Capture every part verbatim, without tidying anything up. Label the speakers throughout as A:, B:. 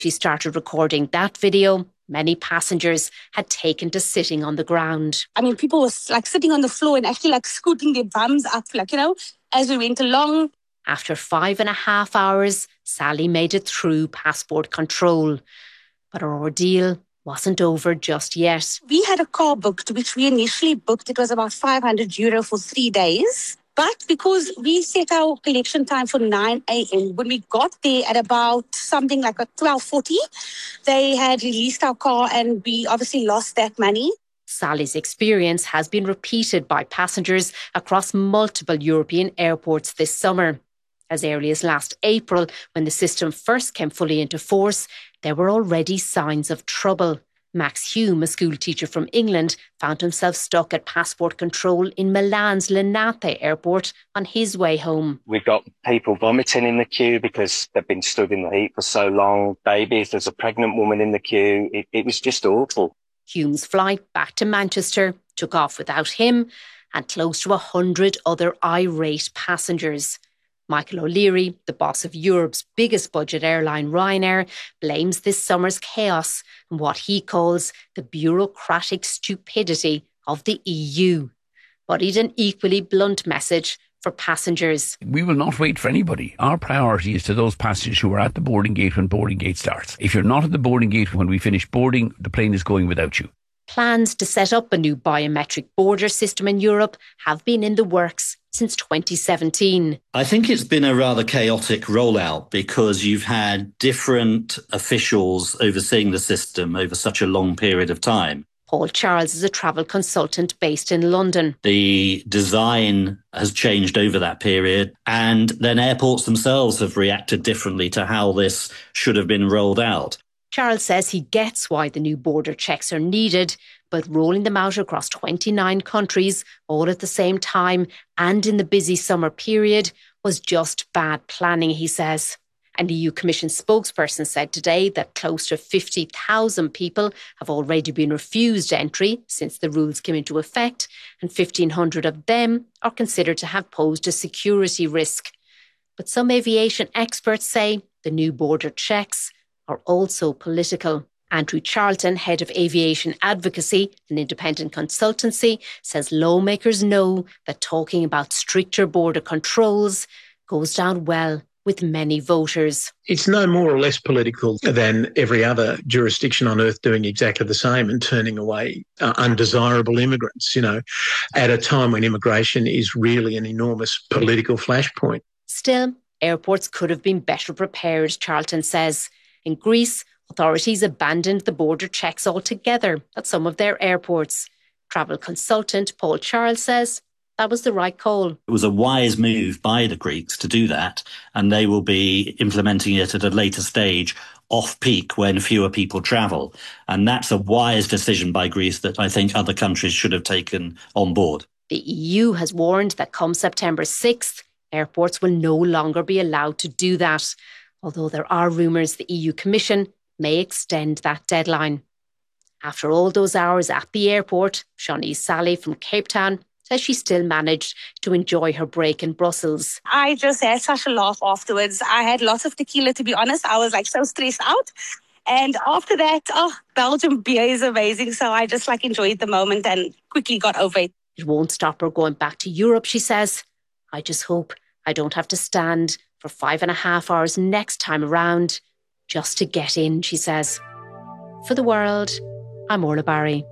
A: She started recording that video. Many passengers had taken to sitting on the ground.
B: I mean, people were like sitting on the floor and actually like scooting their bums up, like, you know, as we went along.
A: After five and a half hours, Sally made it through passport control. But her ordeal wasn't over just yet.
B: We had a car booked, which we initially booked. It was about five hundred euro for three days. But because we set our collection time for nine a.m., when we got there at about something like a twelve forty, they had released our car and we obviously lost that money.
A: Sally's experience has been repeated by passengers across multiple European airports this summer. As early as last April, when the system first came fully into force, there were already signs of trouble. Max Hume, a schoolteacher from England, found himself stuck at passport control in Milan's Linate airport on his way home.
C: We've got people vomiting in the queue because they've been stood in the heat for so long. Babies, there's a pregnant woman in the queue. It, it was just awful.
A: Hume's flight back to Manchester took off without him and close to a hundred other irate passengers. Michael O'Leary, the boss of Europe's biggest budget airline Ryanair, blames this summer's chaos and what he calls the bureaucratic stupidity of the E U. But he'd an equally blunt message for passengers.
D: We will not wait for anybody. Our priority is to those passengers who are at the boarding gate when boarding gate starts. If you're not at the boarding gate when we finish boarding, the plane is going without you.
A: Plans to set up a new biometric border system in Europe have been in the works since twenty seventeen.
E: I think it's been a rather chaotic rollout because you've had different officials overseeing the system over such a long period of time.
A: Paul Charles is a travel consultant based in London.
E: The design has changed over that period, and then airports themselves have reacted differently to how this should have been rolled out.
A: Charles says he gets why the new border checks are needed, but rolling them out across twenty-nine countries all at the same time and in the busy summer period was just bad planning, he says. An E U Commission spokesperson said today that close to fifty thousand people have already been refused entry since the rules came into effect, and fifteen hundred of them are considered to have posed a security risk. But some aviation experts say the new border checks are also political. Andrew Charlton, head of aviation advocacy, an independent consultancy, says lawmakers know that talking about stricter border controls goes down well with many voters.
F: It's no more or less political than every other jurisdiction on earth doing exactly the same and turning away uh, undesirable immigrants, you know, at a time when immigration is really an enormous political flashpoint.
A: Still, airports could have been better prepared, Charlton says. In Greece, authorities abandoned the border checks altogether at some of their airports. Travel consultant Paul Charles says that was the right call.
E: It was a wise move by the Greeks to do that, and they will be implementing it at a later stage off-peak when fewer people travel. And that's a wise decision by Greece that I think other countries should have taken on board.
A: The E U has warned that come September sixth, airports will no longer be allowed to do that, although there are rumours the E U Commission may extend that deadline. After all those hours at the airport, Shawnee's Sally from Cape Town says she still managed to enjoy her break in Brussels.
B: I just had such a laugh afterwards. I had lots of tequila, to be honest. I was like so stressed out. And after that, oh, Belgium beer is amazing. So I just like enjoyed the moment and quickly got over it.
A: It won't stop her going back to Europe, she says. I just hope I don't have to stand for five and a half hours next time around just to get in, she says. For The World, I'm Orla Barry.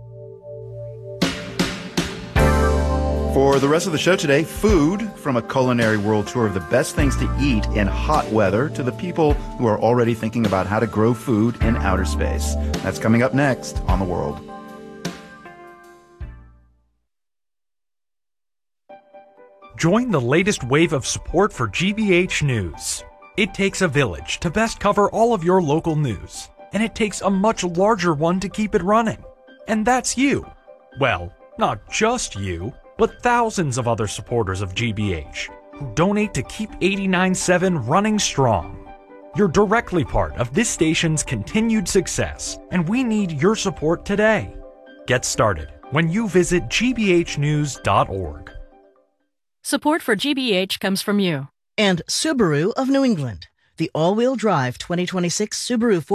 G: For the rest of the show today, food, from a culinary world tour of the best things to eat in hot weather to the people who are already thinking about how to grow food in outer space. That's coming up next on The World.
H: Join the latest wave of support for G B H News. It takes a village to best cover all of your local news, and it takes a much larger one to keep it running. And that's you. Well, not just you, but thousands of other supporters of G B H who donate to keep eighty-nine point seven running strong. You're directly part of this station's continued success, and we need your support today. Get started when you visit G B H news dot org.
I: Support for G B H comes from you.
J: And Subaru of New England.
I: The all-wheel drive twenty twenty-six Subaru